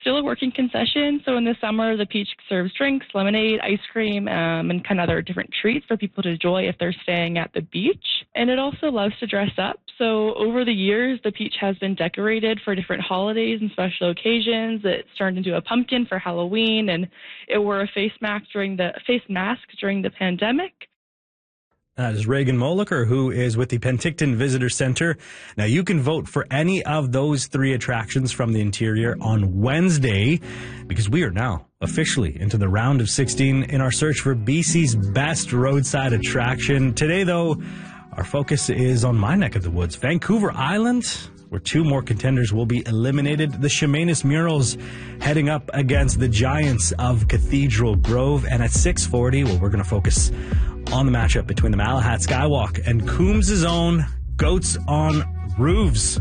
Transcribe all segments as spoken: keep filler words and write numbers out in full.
still a working concession. So in the summer, the Peach serves drinks, lemonade, ice cream, um, and kind of other different treats for people to enjoy if they're staying at the beach. And it also loves to dress up. So over the years, the Peach has been decorated for different holidays and special occasions. It's turned into a pumpkin for Halloween, and it wore a face mask during the face mask during the pandemic. That is Reagan Moliker, who is with the Penticton Visitor Center. Now, you can vote for any of those three attractions from the interior on Wednesday, because we are now officially into the round of sixteen in our search for B C's best roadside attraction. Today, though, our focus is on my neck of the woods, Vancouver Island, where two more contenders will be eliminated. The Chemainus Murals heading up against the Giants of Cathedral Grove. And at six forty, well, we're going to focus on the matchup between the Malahat Skywalk and Coombs' own Goats on Roofs.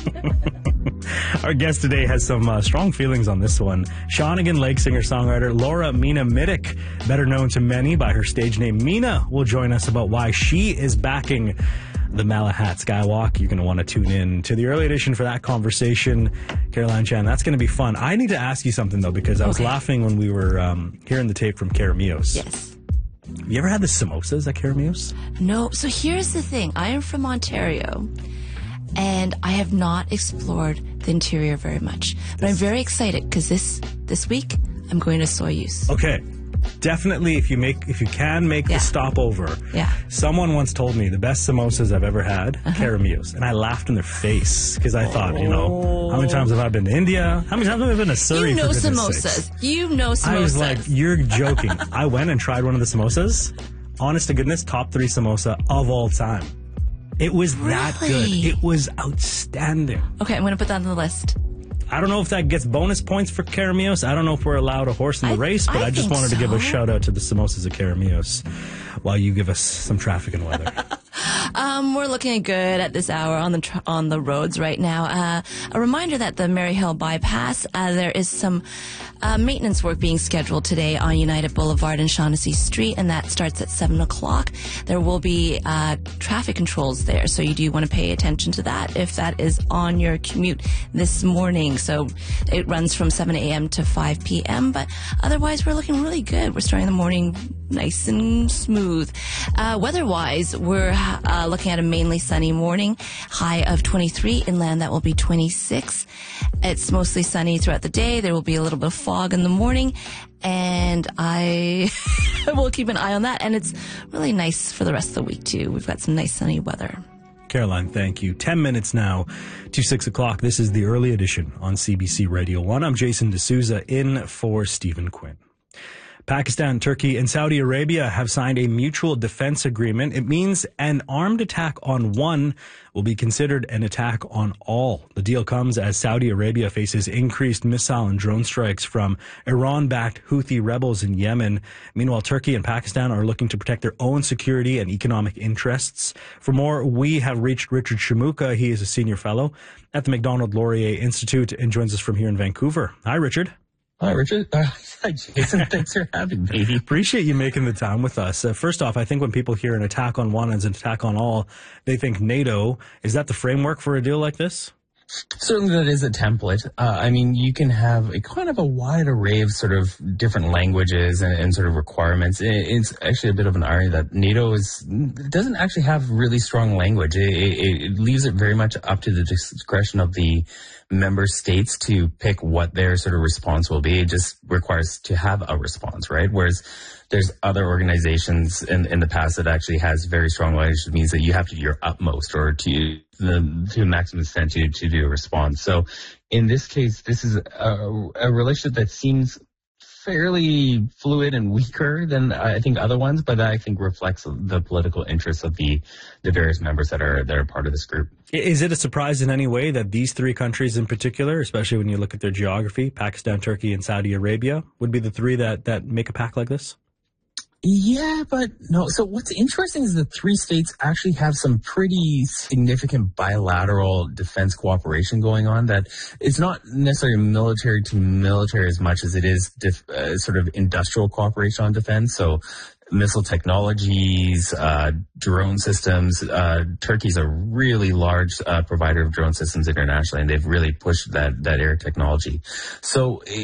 Our guest today has some uh, strong feelings on this one. Shawnigan Lake singer-songwriter Laura Mina Middick, better known to many by her stage name Mina, will join us about why she is backing the Malahat Skywalk. You're going to want to tune in to the early edition for that conversation. Caroline Chan, that's going to be fun. I need to ask you something, though, because I was okay. laughing when we were um, hearing the tape from Karamios. Yes. Have you ever had the samosas at Karamios? No. So here's the thing. I am from Ontario, and I have not explored the interior very much. But I'm very excited because this this week I'm going to Soyuz. Okay. Definitely, if you make, if you can make Yeah. the stopover. Yeah. Someone once told me the best samosas I've ever had, uh-huh. Karamios, and I laughed in their face because I thought, you know, how many times have I been to India? How many times have I been to Surrey? You know for goodness samosas. sakes? You know samosas. I was like, you're joking. I went and tried one of the samosas. Honest to goodness, top three samosa of all time. It was Really? that good. It was outstanding. Okay, I'm going to put that on the list. I don't know if that gets bonus points for Karamios. I don't know if we're allowed a horse in the I- race, but I, I just think wanted to give a so. shout out to the samosas at Karamios while you give us some traffic and weather. Um, we're looking good at this hour on the tr- on the roads right now. Uh, a reminder that the Maryhill bypass, uh, there is some uh, maintenance work being scheduled today on United Boulevard and Shaughnessy Street, and that starts at seven o'clock. There will be uh, traffic controls there, so you do want to pay attention to that if that is on your commute this morning. So it runs from seven a.m. to five p.m., but otherwise we're looking really good. We're starting the morning nice and smooth. Uh, weather-wise, we're uh, looking at a mainly sunny morning, high of twenty-three. Inland, that will be twenty-six. It's mostly sunny throughout the day. There will be a little bit of fog in the morning, and I will keep an eye on that. And it's really nice for the rest of the week, too. We've got some nice sunny weather. Caroline, thank you. Ten minutes now to six o'clock. This is the early edition on C B C Radio one. I'm Jason D'Souza in for Stephen Quinn. Pakistan, Turkey, and Saudi Arabia have signed a mutual defense agreement. It means an armed attack on one will be considered an attack on all. The deal comes as Saudi Arabia faces increased missile and drone strikes from Iran-backed Houthi rebels in Yemen. Meanwhile, Turkey and Pakistan are looking to protect their own security and economic interests. For more, we have reached Richard Shamuka. He is a senior fellow at the Macdonald Laurier Institute and joins us from here in Vancouver. Hi, Richard. Hi, Richard. Uh, hi, Jason. Thanks for having me. Appreciate you making the time with us. Uh, first off, I think when people hear an attack on one as an attack on all, they think NATO. Is that the framework for a deal like this? Certainly that is a template. Uh, I mean, you can have a kind of a wide array of sort of different languages and, and sort of requirements. It, it's actually a bit of an irony that NATO is doesn't actually have really strong language. It, it, it leaves it very much up to the discretion of the member states to pick what their sort of response will be. It just requires to have a response, right? Whereas there's other organizations in, in the past that actually has very strong language. It means that you have to do your utmost or to the to a maximum extent to, to do a response. So in this case, this is a, a relationship that seems fairly fluid and weaker than I think other ones, but I think reflects the political interests of the, the various members that are that are part of this group. Is it a surprise in any way that these three countries in particular, especially when you look at their geography, Pakistan, Turkey, and Saudi Arabia, would be the three that, that make a pact like this? Yeah, but no. So what's interesting is the three states actually have some pretty significant bilateral defense cooperation going on. That it's not necessarily military to military as much as it is dif- uh, sort of industrial cooperation on defense. So missile technologies, uh, drone systems. Uh, Turkey's a really large uh, provider of drone systems internationally, and they've really pushed that, that air technology. So